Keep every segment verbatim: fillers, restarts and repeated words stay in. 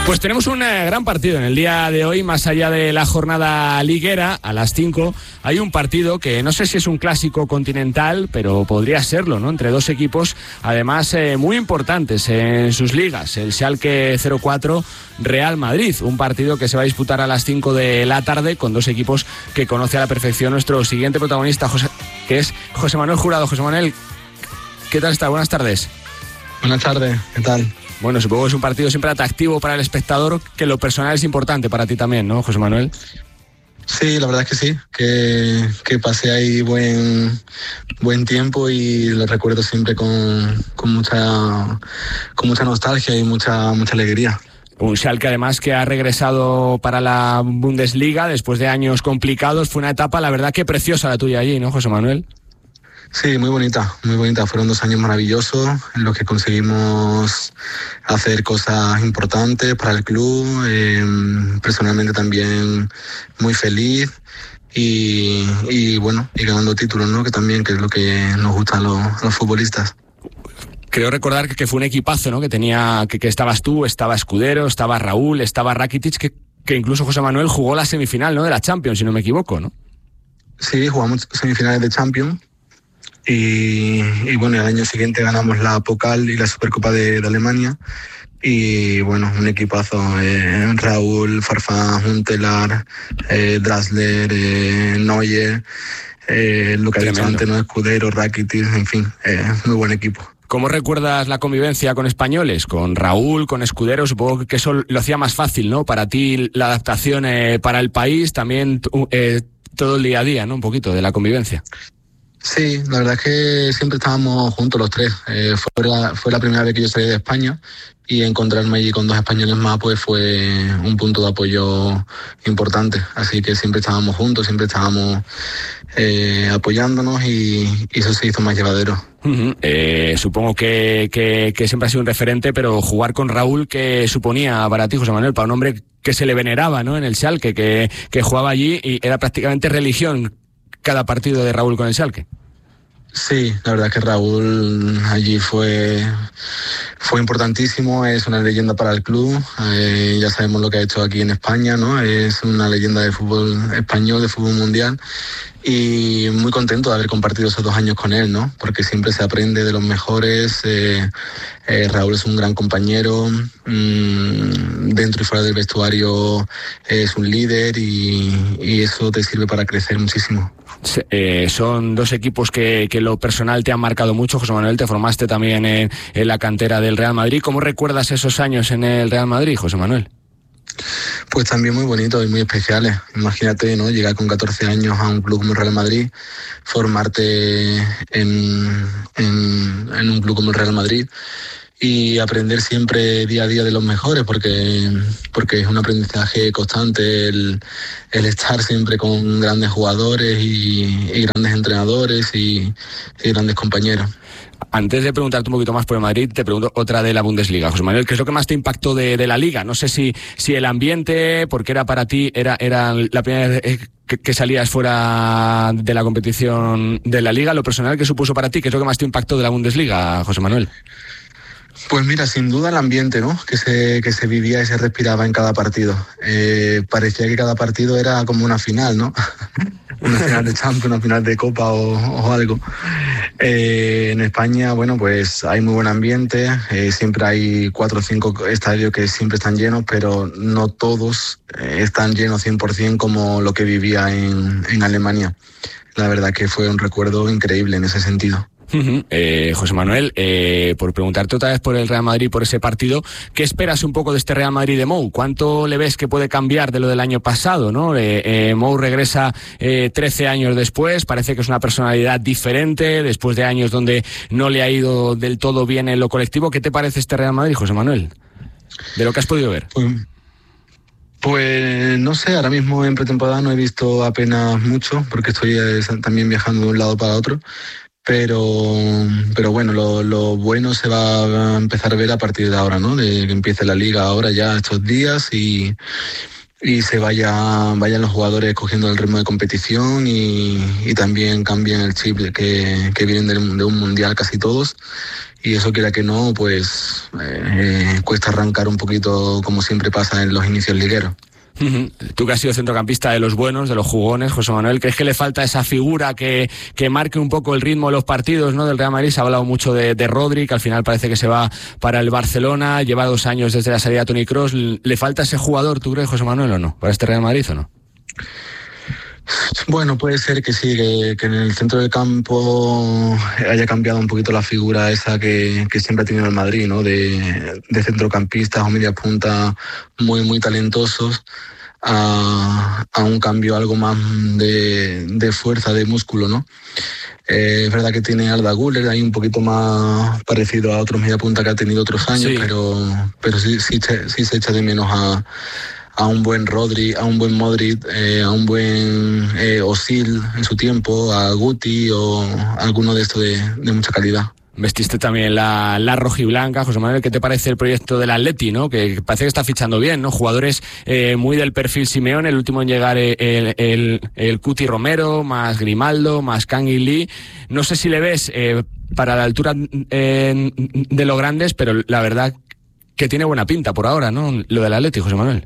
Pues tenemos un eh, gran partido en el día de hoy, más allá de la jornada liguera, a las cinco hay un partido que no sé si es un clásico continental, pero podría serlo, ¿no? Entre dos equipos, además eh, muy importantes en sus ligas, el Schalke cero cuatro Real Madrid, un partido que se va a disputar a las cinco de la tarde con dos equipos que conoce a la perfección nuestro siguiente protagonista, José, que es José Manuel Jurado. José Manuel, ¿qué tal está? Buenas tardes. Buenas tardes, ¿qué tal? Bueno, supongo que es un partido siempre atractivo para el espectador, que lo personal es importante para ti también, ¿no, José Manuel? Sí, la verdad es que sí, que, que pasé ahí buen, buen tiempo y lo recuerdo siempre con, con, mucha, con mucha nostalgia y mucha, mucha alegría. Un Schalke además que ha regresado para la Bundesliga después de años complicados. Fue una etapa, la verdad, que preciosa la tuya allí, ¿no, José Manuel? Sí, muy bonita, muy bonita. Fueron dos años maravillosos en los que conseguimos hacer cosas importantes para el club. Eh, personalmente también muy feliz y, y bueno, y ganando títulos, ¿no? Que también, que es lo que nos gusta a los, a los futbolistas. Creo recordar que, que fue un equipazo, ¿no? Que tenía, que, que estabas tú, estaba Escudero, estaba Raúl, estaba Rakitic, que, que incluso José Manuel jugó la semifinal, ¿no? De la Champions, si no me equivoco, ¿no? Sí, jugamos semifinales de Champions. Y, y bueno, el año siguiente ganamos la Pokal y la Supercopa de, de Alemania. Y bueno, un equipazo. Eh, Raúl, Farfán, Huntelaar, eh, Drasler, eh, Neuer, eh, lo que ha dicho antes, ¿no? Escudero, Rakitic, en fin, eh, muy buen equipo. ¿Cómo recuerdas la convivencia con españoles? Con Raúl, con Escudero, supongo que eso lo hacía más fácil, ¿no? Para ti la adaptación eh, para el país, también eh, todo el día a día, ¿no? Un poquito de la convivencia. Sí, la verdad es que siempre estábamos juntos los tres. Eh, fue, la, fue la primera vez que yo salí de España y encontrarme allí con dos españoles más pues fue un punto de apoyo importante. Así que siempre estábamos juntos, siempre estábamos eh, apoyándonos y, y eso se hizo más llevadero. Uh-huh. Eh, supongo que, que, que siempre ha sido un referente, pero jugar con Raúl, ¿qué suponía para ti, José Manuel? Para un hombre que se le veneraba, ¿no? En el Schalke, que, que jugaba allí y era prácticamente religión cada partido de Raúl con el Schalke. Sí, la verdad es que Raúl allí fue, fue importantísimo, es una leyenda para el club, eh, ya sabemos lo que ha hecho aquí en España, ¿no? Es una leyenda de fútbol español, de fútbol mundial, y muy contento de haber compartido esos dos años con él, ¿no? Porque siempre se aprende de los mejores. eh, eh, Raúl es un gran compañero, mmm, dentro y fuera del vestuario es un líder y, y eso te sirve para crecer muchísimo. Eh, son dos equipos que, que lo personal te han marcado mucho. José Manuel, te formaste también en, en la cantera del Real Madrid. ¿Cómo recuerdas esos años en el Real Madrid, José Manuel? Pues también muy bonitos y muy especiales. Imagínate, ¿no? Llegar con catorce años a un club como el Real Madrid, formarte en, en, en un club como el Real Madrid y aprender siempre día a día de los mejores, porque, porque es un aprendizaje constante el, el estar siempre con grandes jugadores y, y grandes entrenadores y, y grandes compañeros. Antes de preguntarte un poquito más por el Madrid, te pregunto otra de la Bundesliga. José Manuel, ¿qué es lo que más te impactó de, de la Liga? No sé si, si el ambiente, porque era para ti, era, era la primera vez que, que salías fuera de la competición de la Liga, lo personal que supuso para ti, ¿qué es lo que más te impactó de la Bundesliga, José Manuel? Pues mira, sin duda el ambiente, ¿no? Que se, que se vivía y se respiraba en cada partido. Eh, parecía que cada partido era como una final, ¿no? Una final de Champions, una final de Copa o, o algo. Eh, en España, bueno, pues hay muy buen ambiente. Eh, siempre hay cuatro o cinco estadios que siempre están llenos, pero no todos eh, están llenos cien por ciento como lo que vivía en, en Alemania. La verdad que fue un recuerdo increíble en ese sentido. Uh-huh. eh, José Manuel, eh, por preguntarte otra vez por el Real Madrid, por ese partido, ¿qué esperas un poco de este Real Madrid de Mou? ¿Cuánto le ves que puede cambiar de lo del año pasado, ¿no? Eh, eh, Mou regresa eh, trece años después, parece que es una personalidad diferente, después de años donde no le ha ido del todo bien en lo colectivo. ¿Qué te parece este Real Madrid, José Manuel? De lo que has podido ver. Pues, pues no sé, ahora mismo en pretemporada no he visto apenas mucho, porque estoy eh, también viajando de un lado para otro. Pero, pero bueno, lo, lo bueno se va a empezar a ver a partir de ahora, ¿no? De que empiece la liga ahora ya estos días y, y se vaya, vayan los jugadores cogiendo el ritmo de competición y, y también cambien el chip que, que vienen de, de un mundial casi todos y eso, quiera que no, pues eh, cuesta arrancar un poquito, como siempre pasa en los inicios ligueros. Tú que has sido centrocampista de los buenos, de los jugones, José Manuel, ¿crees que le falta esa figura que, que marque un poco el ritmo de los partidos, ¿no?, del Real Madrid? Se ha hablado mucho de, de Rodri, que al final parece que se va para el Barcelona, lleva dos años desde la salida de Toni Kroos. ¿Le falta ese jugador, tú crees, José Manuel, o no, para este Real Madrid, o no? Bueno, puede ser que sí, que, que en el centro del campo haya cambiado un poquito la figura esa que, que siempre ha tenido el Madrid, ¿no? De, de centrocampistas o media punta muy, muy talentosos, a, a un cambio algo más de, de fuerza, de músculo, ¿no? Eh, es verdad que tiene Arda Güler ahí un poquito más parecido a otros media punta que ha tenido otros años, sí. pero, pero sí, sí, sí se echa de menos a a un buen Rodri, a un buen Modric, eh, a un buen eh, Özil en su tiempo, a Guti o alguno de estos de, de mucha calidad. Vestiste también la, la rojiblanca, José Manuel. ¿Qué te parece el proyecto del Atleti, no? Que parece que está fichando bien, ¿no? Jugadores eh, muy del perfil Simeone, el último en llegar el, el, el, el Cuti Romero, más Grimaldo, más Kangin Lee. No sé si le ves eh, para la altura eh, de los grandes, pero la verdad que tiene buena pinta por ahora, ¿no? Lo del Atleti, José Manuel.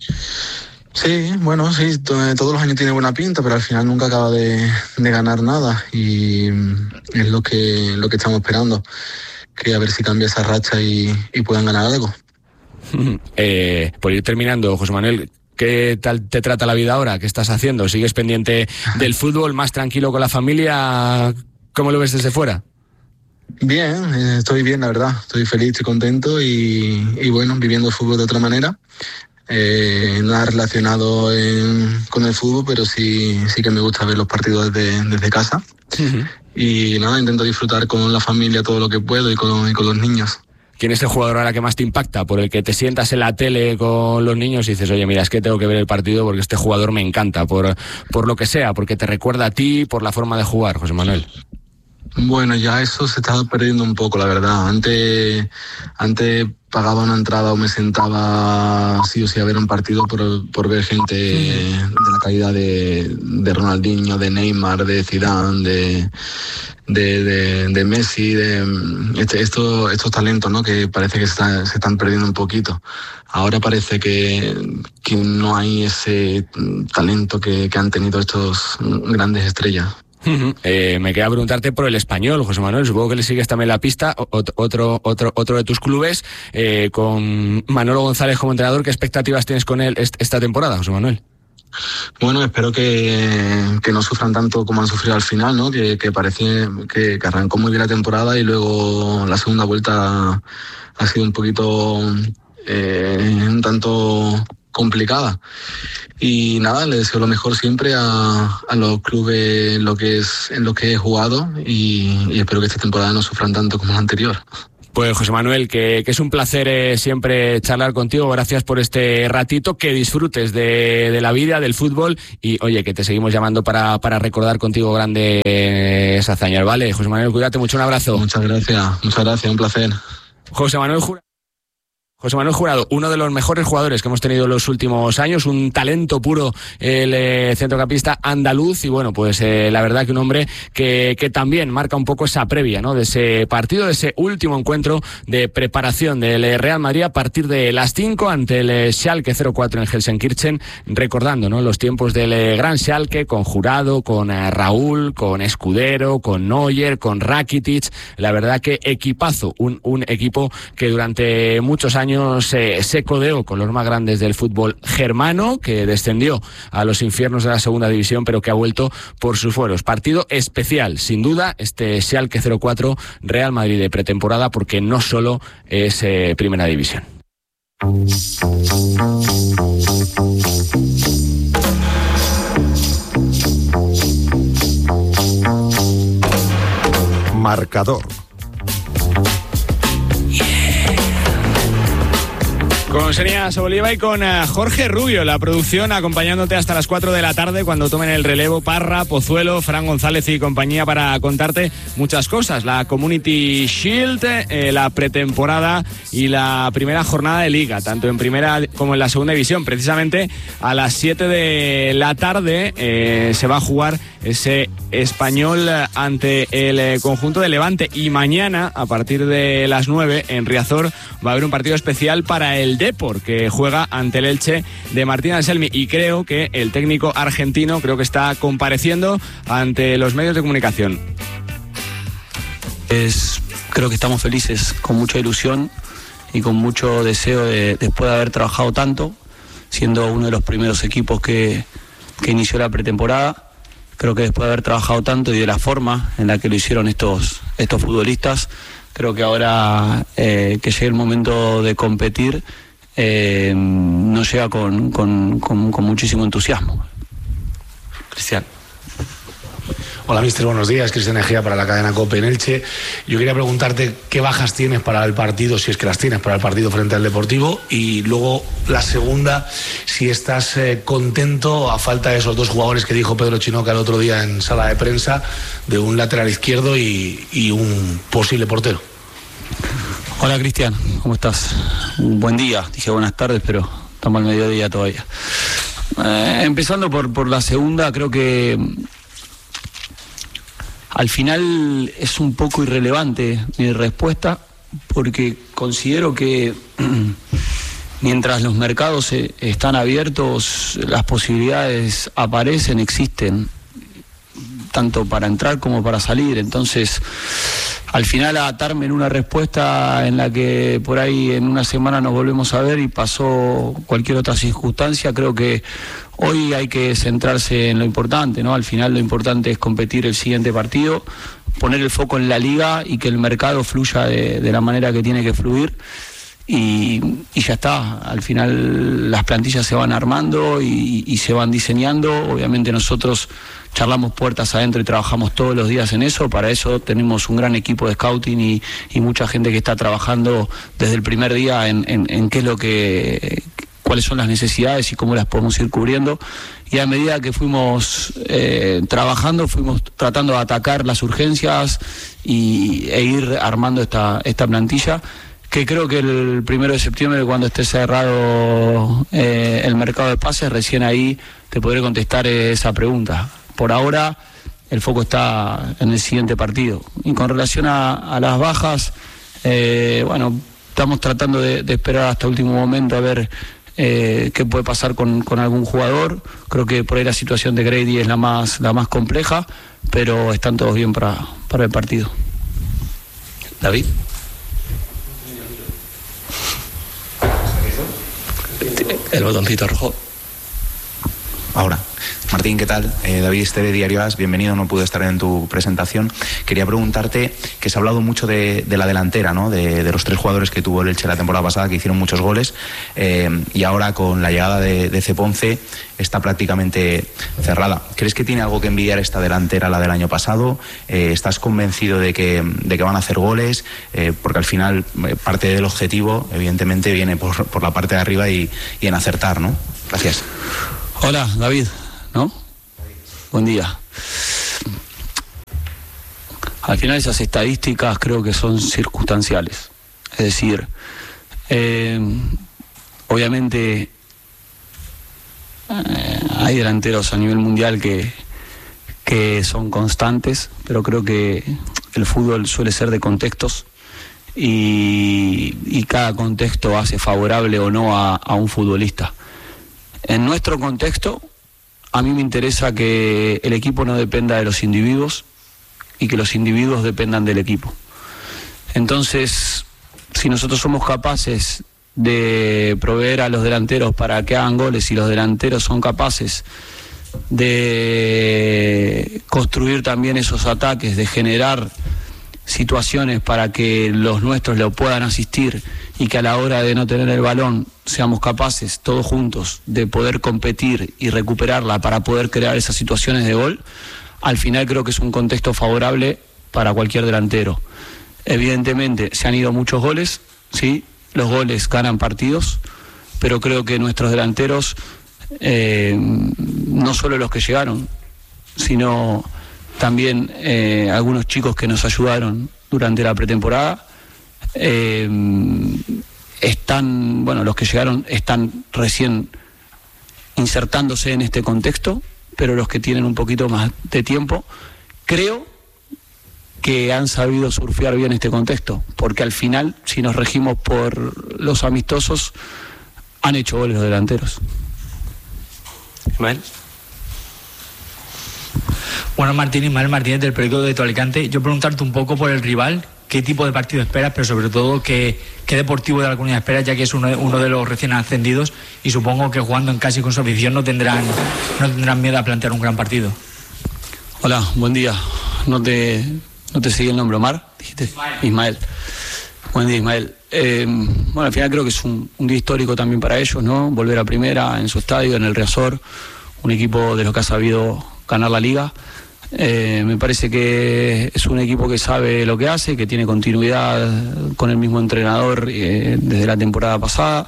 Sí, bueno, sí, to- todos los años tiene buena pinta, pero al final nunca acaba de, de ganar nada, y es lo que lo que estamos esperando, que a ver si cambia esa racha y, y puedan ganar algo. eh, por ir terminando, José Manuel, ¿qué tal te trata la vida ahora? ¿Qué estás haciendo? ¿Sigues pendiente del fútbol, más tranquilo con la familia? ¿Cómo lo ves desde fuera? Bien, eh, estoy bien, la verdad, estoy feliz, estoy contento y, y bueno, viviendo el fútbol de otra manera. Eh, nada relacionado en, con el fútbol, pero sí, sí que me gusta ver los partidos desde, desde casa. Uh-huh. Y nada, intento disfrutar con la familia todo lo que puedo y con, y con los niños. ¿Quién es el jugador ahora que más te impacta? Por el que te sientas en la tele con los niños y dices, oye, mira, es que tengo que ver el partido porque este jugador me encanta, por, por lo que sea, porque te recuerda a ti, por la forma de jugar, José Manuel? Bueno, ya eso se está perdiendo un poco, la verdad. Antes, antes pagaba una entrada o me sentaba sí o sí a ver un partido por, por ver gente de la calidad de, de Ronaldinho, de Neymar, de Zidane, de, de, de, de Messi, de este, estos, estos talentos, ¿no?, que parece que se, está, se están perdiendo un poquito. Ahora parece que, que no hay ese talento que, que han tenido estos grandes estrellas. Uh-huh. Eh, me queda preguntarte por el Español, José Manuel. Supongo que le sigues también la pista. O, otro, otro, otro de tus clubes, eh, con Manolo González como entrenador. ¿Qué expectativas tienes con él est- esta temporada, José Manuel? Bueno, espero que, que no sufran tanto como han sufrido al final, ¿no? Que, que parece que, que arrancó muy bien la temporada y luego la segunda vuelta ha sido un poquito eh, un tanto complicada. Y nada, le deseo lo mejor siempre a, a los clubes en lo que es en lo que he jugado y, y espero que esta temporada no sufran tanto como la anterior. Pues José Manuel, que, que es un placer eh, siempre charlar contigo. Gracias por este ratito, que disfrutes de, de la vida, del fútbol, y oye, que te seguimos llamando para, para recordar contigo grandes hazañas, ¿vale? José Manuel, cuídate mucho, un abrazo. Muchas gracias, muchas gracias, un placer. José Manuel Jurado. José Manuel Jurado, uno de los mejores jugadores que hemos tenido en los últimos años, un talento puro, el eh, centrocampista andaluz, y bueno, pues eh, la verdad que un hombre que, que también marca un poco esa previa, ¿no?, de ese partido, de ese último encuentro de preparación del Real Madrid a partir de las cinco ante el Schalke cero cuatro en Gelsenkirchen, recordando, ¿no?, los tiempos del eh, gran Schalke, con Jurado, con eh, Raúl, con Escudero, con Neuer, con Rakitic. La verdad que equipazo, un, un equipo que durante muchos años Se, se codeó con los más grandes del fútbol germano, que descendió a los infiernos de la segunda división, pero que ha vuelto por sus fueros. Partido especial, sin duda, este Schalke cero cuatro Real Madrid de pretemporada, porque no solo es eh, primera división. Marcador. Con Xenia Soboliva y con uh, Jorge Rubio, la producción, acompañándote hasta las cuatro de la tarde cuando tomen el relevo Parra, Pozuelo, Fran González y compañía, para contarte muchas cosas. La Community Shield, eh, la pretemporada y la primera jornada de Liga, tanto en primera como en la segunda división. Precisamente a las siete de la tarde eh, se va a jugar ese Español ante el conjunto de Levante. Y mañana, a partir de las nueve, en Riazor va a haber un partido especial para el Depor, que juega ante el Elche de Martín Anselmi. Y creo que el técnico argentino creo que está compareciendo ante los medios de comunicación. Es, creo que estamos felices, con mucha ilusión y con mucho deseo de, después de haber trabajado tanto, siendo uno de los primeros equipos que, que inició la pretemporada. Creo que después de haber trabajado tanto y de la forma en la que lo hicieron estos, estos futbolistas, creo que ahora eh, que llegue el momento de competir, eh, nos llega con, con, con, con muchísimo entusiasmo. Cristian. Hola, mister, buenos días. Cristian Egea para la cadena COPE en Elche. Yo quería preguntarte qué bajas tienes para el partido, si es que las tienes para el partido frente al Deportivo, y luego la segunda, si estás eh, contento a falta de esos dos jugadores que dijo Pedro Chinoca el otro día en sala de prensa, de un lateral izquierdo y, y un posible portero. Hola, Cristian, ¿cómo estás? Un buen día, dije buenas tardes, pero estamos al mediodía todavía. Eh, empezando por, por la segunda, creo que al final es un poco irrelevante mi respuesta, porque considero que mientras los mercados están abiertos, las posibilidades aparecen, existen, tanto para entrar como para salir. Entonces, al final atarme en una respuesta en la que por ahí en una semana nos volvemos a ver y pasó cualquier otra circunstancia, creo que hoy hay que centrarse en lo importante, ¿no? Al final lo importante es competir el siguiente partido, poner el foco en la liga y que el mercado fluya de, de la manera que tiene que fluir. Y, y ya está, al final las plantillas se van armando y, y se van diseñando. Obviamente nosotros charlamos puertas adentro y trabajamos todos los días en eso. Para eso tenemos un gran equipo de scouting y, y mucha gente que está trabajando desde el primer día en, en, en qué es lo que, cuáles son las necesidades y cómo las podemos ir cubriendo. Y a medida que fuimos eh, trabajando, fuimos tratando de atacar las urgencias y, e ir armando esta, esta plantilla, que creo que el primero de septiembre, cuando esté cerrado eh, el mercado de pases, recién ahí te podré contestar esa pregunta. Por ahora el foco está en el siguiente partido. Y con relación a, a las bajas, eh, bueno, estamos tratando de, de esperar hasta último momento a ver eh, qué puede pasar con, con algún jugador. Creo que por ahí la situación de Grady es la más, la más compleja, pero están todos bien para, para el partido. David. El botoncito rojo. Ahora. Martín, ¿qué tal? Eh, David Esteve, Diario As, bienvenido, no pude estar en tu presentación. Quería preguntarte, que se ha hablado mucho de, de la delantera, ¿no? De, de los tres jugadores que tuvo el Elche la temporada pasada, que hicieron muchos goles, eh, y ahora con la llegada de, de Ceponce está prácticamente cerrada. ¿Crees que tiene algo que envidiar esta delantera a la del año pasado? Eh, ¿Estás convencido de que, de que van a hacer goles? Eh, porque al final eh, parte del objetivo, evidentemente, viene por, por la parte de arriba y, y en acertar, ¿no? Gracias. Hola, David. ¿No? Buen día. Al final esas estadísticas creo que son circunstanciales. Es decir, eh, obviamente eh, hay delanteros a nivel mundial que, que son constantes, pero creo que el fútbol suele ser de contextos y, y cada contexto hace favorable o no a, a un futbolista. En nuestro contexto, a mí me interesa que el equipo no dependa de los individuos y que los individuos dependan del equipo. Entonces, si nosotros somos capaces de proveer a los delanteros para que hagan goles y los delanteros son capaces de construir también esos ataques, de generar situaciones para que los nuestros lo puedan asistir y que a la hora de no tener el balón seamos capaces todos juntos de poder competir y recuperarla para poder crear esas situaciones de gol, al final creo que es un contexto favorable para cualquier delantero. Evidentemente se han ido muchos goles, sí, los goles ganan partidos, pero creo que nuestros delanteros, eh, no solo los que llegaron, sino también eh, algunos chicos que nos ayudaron durante la pretemporada, eh, están, bueno, los que llegaron están recién insertándose en este contexto pero los que tienen un poquito más de tiempo, creo que han sabido surfear bien este contexto, porque al final, si nos regimos por los amistosos, han hecho goles los delanteros. Ismael. Bueno, Martín, Ismael Martínez del periódico de Alicante. Yo preguntarte un poco por el rival, qué tipo de partido esperas, pero sobre todo qué, qué Deportivo de la Comunidad esperas, ya que es uno, uno de los recién ascendidos, y supongo que jugando en casa y con su afición no tendrán, no tendrán miedo a plantear un gran partido. Hola, buen día. No te, no te seguí el nombre, Omar, dijiste. Ismael. Ismael. Buen día, Ismael. Eh, bueno, al final creo que es un, un día histórico también para ellos, ¿no? Volver a primera en su estadio, en el Riazor, un equipo de los que ha sabido ganar la liga. Eh, me parece que es un equipo que sabe lo que hace, que tiene continuidad con el mismo entrenador eh, desde la temporada pasada,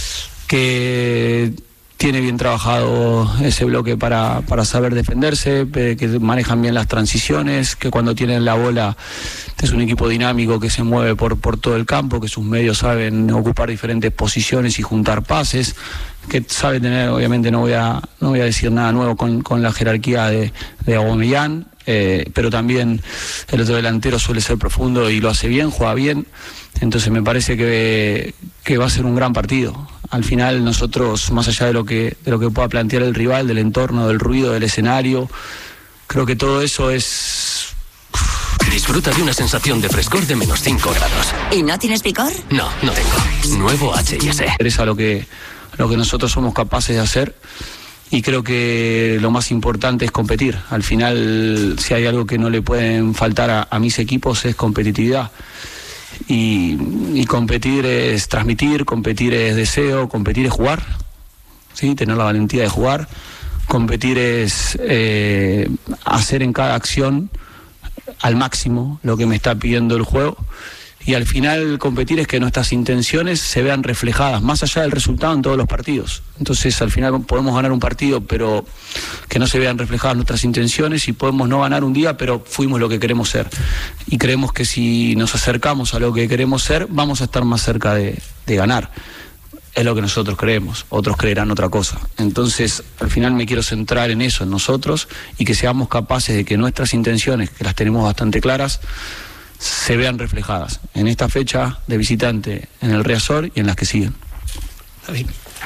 que tiene bien trabajado ese bloque para, para saber defenderse, que manejan bien las transiciones, que cuando tienen la bola es un equipo dinámico que se mueve por, por todo el campo, que sus medios saben ocupar diferentes posiciones y juntar pases, que sabe tener, obviamente no voy a, no voy a decir nada nuevo con, con la jerarquía de, de Aubameyang, eh, pero también el otro delantero suele ser profundo y lo hace bien, juega bien, entonces me parece que, que va a ser un gran partido. Al final nosotros, más allá de lo que de lo que pueda plantear el rival, del entorno, del ruido, del escenario, creo que todo eso es... Disfruta de una sensación de frescor de menos cinco grados. ¿Y no tienes picor? No, no tengo. Nuevo H y S. Es a lo que, lo que nosotros somos capaces de hacer, y creo que lo más importante es competir. Al final, si hay algo que no le pueden faltar a, a mis equipos es competitividad. Y, y competir es transmitir, competir es deseo, competir es jugar, ¿sí? Tener la valentía de jugar, competir es eh, hacer en cada acción al máximo lo que me está pidiendo el juego, y al final competir es que nuestras intenciones se vean reflejadas más allá del resultado en todos los partidos. Entonces al final podemos ganar un partido pero que no se vean reflejadas nuestras intenciones, y podemos no ganar un día pero fuimos lo que queremos ser, y creemos que si nos acercamos a lo que queremos ser vamos a estar más cerca de, de ganar. Es lo que nosotros creemos, otros creerán otra cosa. Entonces al final me quiero centrar en eso, en nosotros, y que seamos capaces de que nuestras intenciones, que las tenemos bastante claras, se vean reflejadas en esta fecha de visitante en el Riazor y en las que siguen. David.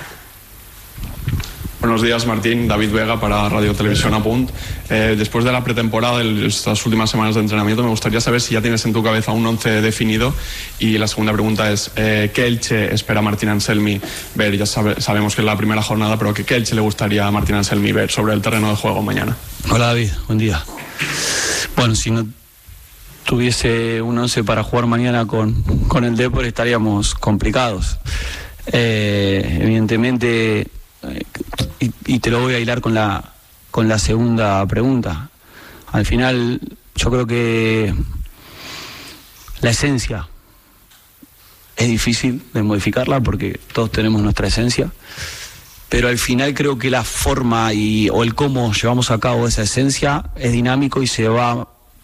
Buenos días, Martín. David Vega para Radio Televisión Apunt. Eh, después de la pretemporada, de estas últimas semanas de entrenamiento, me gustaría saber si ya tienes en tu cabeza un once definido. Y la segunda pregunta es, eh, ¿qué Elche espera Martín Anselmi ver? Ya sabe, sabemos que es la primera jornada, pero ¿qué, qué Elche le gustaría a Martín Anselmi ver sobre el terreno de juego mañana? Hola, David. Buen día. Bueno, si no tuviese un once para jugar mañana con, con el Depor estaríamos complicados. Eh, evidentemente, eh, y, y te lo voy a hilar con la, con la segunda pregunta. Al final, yo creo que la esencia es difícil de modificarla porque todos tenemos nuestra esencia, pero al final creo que la forma y, o el cómo llevamos a cabo esa esencia es dinámico y se va